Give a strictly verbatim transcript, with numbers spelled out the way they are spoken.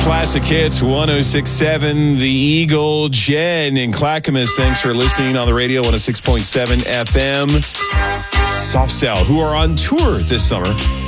Classic Hits one oh six point seven. The Eagle, Jen in Clackamas. Thanks for listening on the radio, one oh six point seven F M. Soft Cell, who are on tour this summer.